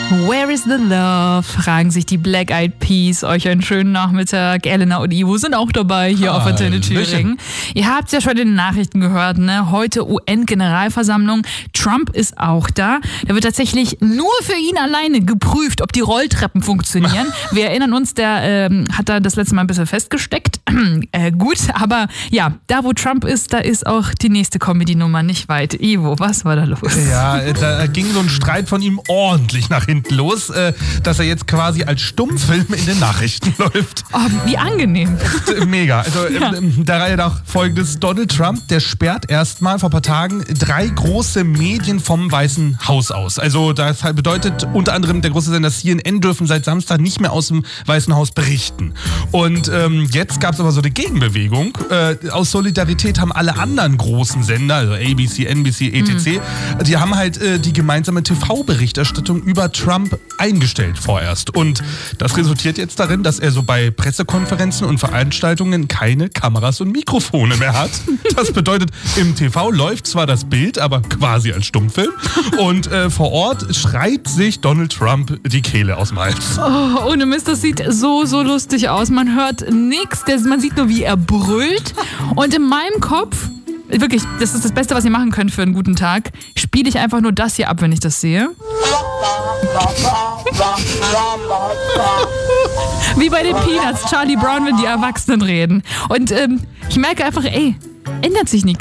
Where is the love? Fragen sich die Black Eyed Peas. Euch einen schönen Nachmittag. Elena und Ivo sind auch dabei hier auf Antenne Thüringen. Ihr habt es ja schon in den Nachrichten gehört, ne? Heute UN-Generalversammlung. Trump ist auch da. Da wird tatsächlich nur für ihn alleine geprüft, ob die Rolltreppen funktionieren. Wir erinnern uns, der hat da das letzte Mal ein bisschen festgesteckt. Gut, aber ja, da wo Trump ist, da ist auch die nächste Comedy-Nummer nicht weit. Ivo, was war da los? Ja, da ging so ein Streit von ihm ordentlich nach hinten los, dass er jetzt quasi als Stummfilm in den Nachrichten läuft. Oh, wie angenehm. Mega. Also der Reihe nach folgendes. Donald Trump, der sperrt erstmal vor ein paar Tagen 3 große Medien vom Weißen Haus aus. Also das bedeutet unter anderem, der große Sender CNN dürfen seit Samstag nicht mehr aus dem Weißen Haus berichten. Und jetzt gab es aber so eine Gegenbewegung. Aus Solidarität haben alle anderen großen Sender, also ABC, NBC, etc., die haben halt die gemeinsame TV-Berichterstattung über Trump eingestellt vorerst. Und das resultiert jetzt darin, dass er so bei Pressekonferenzen und Veranstaltungen keine Kameras und Mikrofone mehr hat. Das bedeutet, im TV läuft zwar das Bild, aber quasi als Stummfilm. Und vor Ort schreit sich Donald Trump die Kehle aus dem Hals. Oh, ohne Mist, das sieht so lustig aus. Man hört nichts, man sieht nur, wie er brüllt. Und in meinem Kopf, wirklich, das ist das Beste, was ihr machen könnt für einen guten Tag, spiele ich einfach nur das hier ab, wenn ich das sehe. Wie bei den Peanuts, Charlie Brown, wenn die Erwachsenen reden. Und ich merke einfach, ändert sich nichts.